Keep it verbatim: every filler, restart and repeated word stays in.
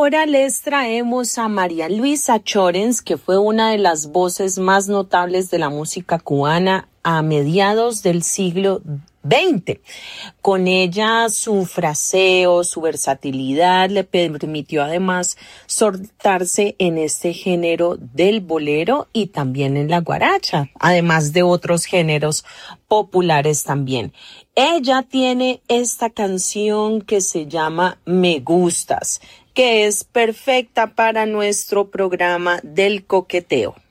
ahora les traemos a María Luisa Chorens, que fue una de las voces más notables de la música cubana a mediados del siglo veinte. Con ella su fraseo, su versatilidad le permitió además soltarse en este género del bolero y también en la guaracha, además de otros géneros populares también. Ella tiene esta canción que se llama Me Gustas, que es perfecta para nuestro programa del coqueteo.